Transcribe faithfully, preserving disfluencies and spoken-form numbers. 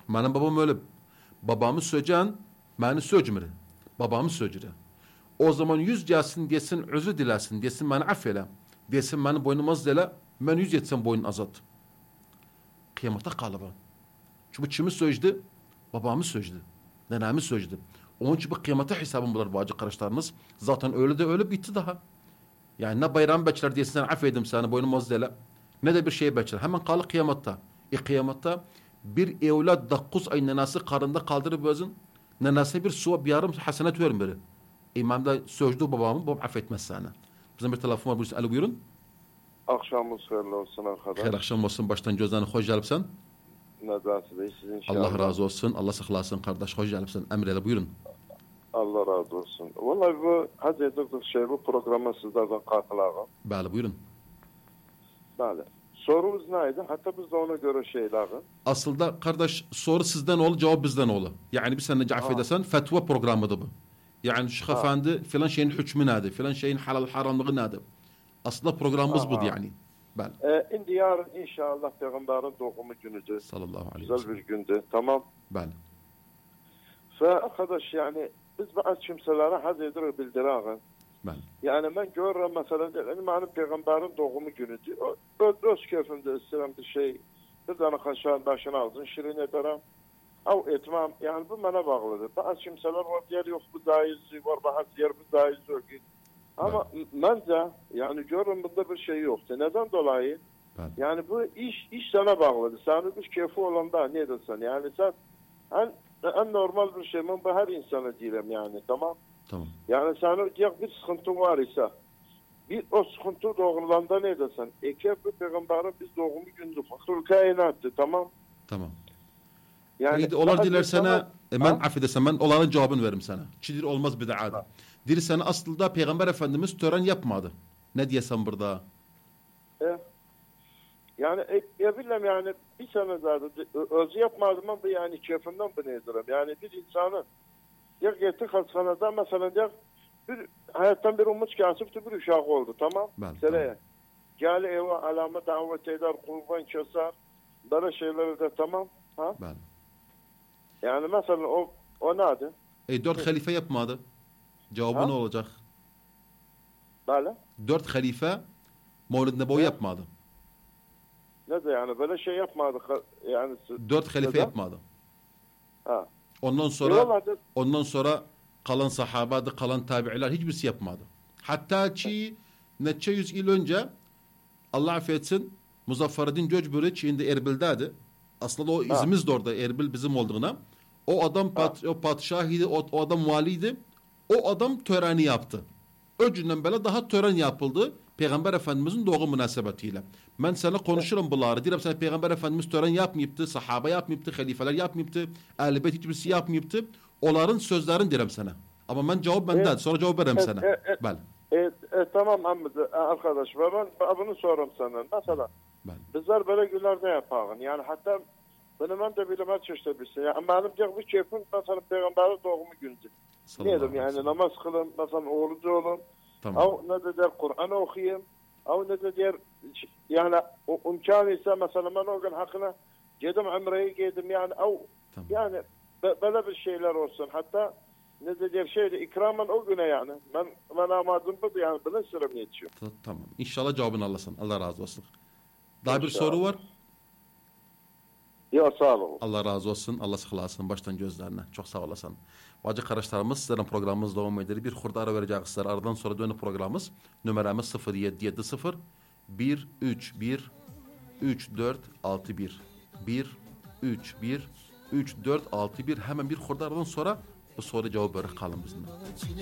Benim babam öyle. Babamı söyleyeceksin, beni söyleyeceksin. Babamı söyleyeceksin. O zaman yüz gelsin desin, özür dilesin, desin beni affeyle. Desin beni boynum az dele, ben yüz yetsem boynun azat. Kıyamata kalıbı. Çünkü kimi söyledi? Babamı söyledi. Nenemi söyledi. Onun için bu kıyamata hesabım bular bacı kardeşleriniz. Zaten öyle de öyle bitti daha. Yani ne bayram bekler desin, affedim seni boynum az dele. Ne de bir şey bekler. Hemen kalı kıyamatta. E kıyamatta bir evlat dokuz ay nenesi karında kaldırıp özün. Nenesi bir suva bir yarım hasenet vermeli. İmam da sözlü babamı, babam affetmez sana. Bizim bir telefon var, buyursun. Alo buyurun. Akşamınız hayırlı olsun arkadaş. Hayır akşam olsun, baştan gözlerine hoş gelipsen. Nedası Bey, sizin inşallah. Allah razı olsun, Allah saklasın kardeş, hoş gelipsen. Emreyle buyurun. Allah razı olsun. Vallahi bu hazırlıklı şey, bu programa sizlerden katılağım. Bəli buyurun. Bəli. Sorumuz neydi? Hatta biz de ona göre şeylerin. Aslında kardeş soru sizden oldu, cevap bizden oldu. Yani bir sene cevap edersen fetva programıdır bu. Yani Şeyh Efendi filan şeyin hükmü nedir? Filan şeyin halal haramlığı nedir? Aslında programımız budur yani. Bəli. Ee, indi yarın inşallah Peygamberin doğumu günüdür. Sallallahu aleyhi ve Güzel sellem. bir gündü. Tamam. Bəli. Ve arkadaş yani biz bazı kimselere hazırdır bildirelim. Bəli. Yani ben görürüm mesela yani benim Peygamberin doğumu günüdür. O, öz, öz keyfimde istedim bir şey. Bir tane kaşığın başına alsın, şirin ederim. Av etmem. Yani bu bana bağlıdır. Bazı kimseler var diğer yok bu daizli var. Bazı diğer bu daizli yok. Ama bence yani görürüm bunda bir şey yoktu. Neden dolayı? Bəli. Yani bu iş iş sana bağlıdır. Senin bir keyfi olanda ne dersen. Yani sen en, en normal bir şey. Ben bu her insana diyelim yani. Tamam. Tamam. Yani senin diğer bir sıkıntın var ise bir o sıkıntı doğrulanda ne dersen. Eke bu peygamberin biz doğumu gündü. Fakir kainattı. Tamam. Tamam. Yani Neydi, olar dilersene e, ben ha? affedersen ben olanın cevabını veririm sana. Çidir olmaz bir de adı. Dilersene aslında Peygamber Efendimiz tören yapmadı. Ne diyesem burada? E, yani e, ya bilmem yani bir sene zaten özü yapmadım ama bu yani keyfinden bu neydirim. Yani bir insanın ya getir hastanede mesela ya bir hayattan bir umut kasıptı bir uşağı oldu tamam. Seneye. Gel eve alamet davet eder kurban keser. Böyle şeyleri de tamam. Ha? Bəli. Yani mesela o o neydi? E dört halife yapmadı. Cevabı Ha? ne olacak? Böyle. Dört halife Mevlid Nebevi yapmadı. Ne de yani böyle şey yapmadı yani. Dört halife yapmadı. Ha. Ondan sonra Eyvallah. ondan sonra kalan sahabadı, kalan tabi'iler hiçbirisi yapmadı. Hatta ki neçe yüz yıl önce Allah affetsin Muzaffereddin Göcbörü Çin'de Erbil'deydi. Aslında o izimiz de orada Erbil bizim olduğuna. O adam pat, o padişahıydı, o, o adam valiydi. O adam töreni yaptı. Önceden böyle daha tören yapıldı. Peygamber Efendimizin doğum münasebetiyle. Ben sana konuşurum bunları. Diyorum sana Peygamber Efendimiz tören yapmayıptı, sahaba yapmayıptı, halifeler yapmayıptı, ehl-i beyt hiçbirisi yapmayıptı. Onların sözlerini diyorum sana. Ama ben cevap benden. Evet. Sonra cevap veririm evet, sana. Evet, evet, Bəli. evet, evet, tamam Ahmet arkadaş. Ben bunu sorum sana. Mesela Bəli. bizler böyle günlerde yapalım. Yani hatta benim ben de bilmem çeşitli bir şey. Yani benim de bu keyfim mesela Peygamberin doğumu gündü. Neydim yani namaz kılın, mesela orucu olun. Tamam. Av ne de der Kur'an okuyayım. Av ne de der yani o imkan ise mesela ben o gün hakkına gidim Umre'yi giydim yani av tamam. Yani böyle bir şeyler olsun. Hatta ne de der şeyde ikramen o güne yani. Ben ben amadım bu yani bana sırım yetişiyor. Tamam. İnşallah cevabını alasın. Allah razı olsun. Daha İnşallah. Bir soru var. Ya sağ olun. Allah razı olsun. Allah sıkılasın baştan gözlerine. Çok sağ olasın. Bacı kardeşlerimiz sizlerin programımız devam eder. Bir hurda ara vereceğiz sizlere. Aradan sonra dönüp programımız. Numaramız sıfır yedi yedi sıfır bir üç bir üç dört altı bir bir üç bir üç dört altı bir hemen bir hurda aradan sonra bu soru cevabı verir kalın bizimle.